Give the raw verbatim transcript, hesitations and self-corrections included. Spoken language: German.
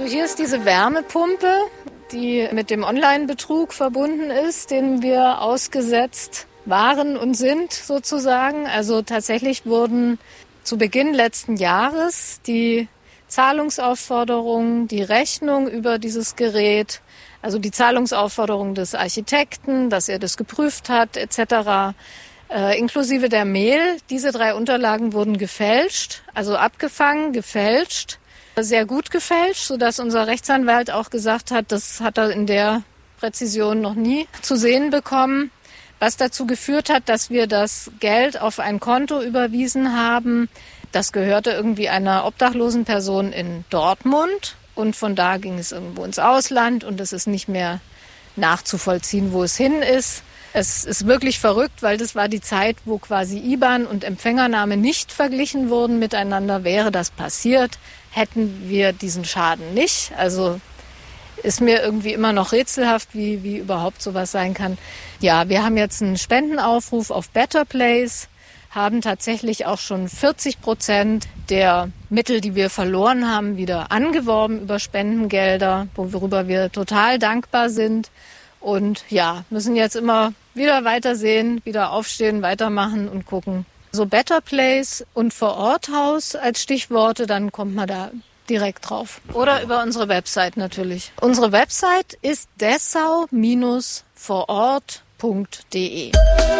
Also hier ist diese Wärmepumpe, die mit dem Online-Betrug verbunden ist, den wir ausgesetzt waren und sind sozusagen. Also tatsächlich wurden zu Beginn letzten Jahres die Zahlungsaufforderungen, die Rechnung über dieses Gerät, also die Zahlungsaufforderung des Architekten, dass er das geprüft hat et cetera, äh, inklusive der Mail. Diese drei Unterlagen wurden gefälscht, also abgefangen, gefälscht, sehr gut gefälscht, sodass unser Rechtsanwalt auch gesagt hat, das hat er in der Präzision noch nie zu sehen bekommen, was dazu geführt hat, dass wir das Geld auf ein Konto überwiesen haben. Das gehörte irgendwie einer obdachlosen Person in Dortmund und von da ging es irgendwo ins Ausland und es ist nicht mehr nachzuvollziehen, wo es hin ist. Es ist wirklich verrückt, weil das war die Zeit, wo quasi I B A N und Empfängername nicht verglichen wurden miteinander. Wäre das passiert, hätten wir diesen Schaden nicht. Also ist mir irgendwie immer noch rätselhaft, wie, wie überhaupt sowas sein kann. Ja, wir haben jetzt einen Spendenaufruf auf Better Place, haben tatsächlich auch schon vierzig Prozent der Mittel, die wir verloren haben, wieder angeworben über Spendengelder, worüber wir total dankbar sind. Und ja, müssen jetzt immer wieder weitersehen, wieder aufstehen, weitermachen und gucken. So Better Place und Vororthaus als Stichworte, dann kommt man da direkt drauf. Oder über unsere Website natürlich. Unsere Website ist dessau Bindestrich vorort Punkt de.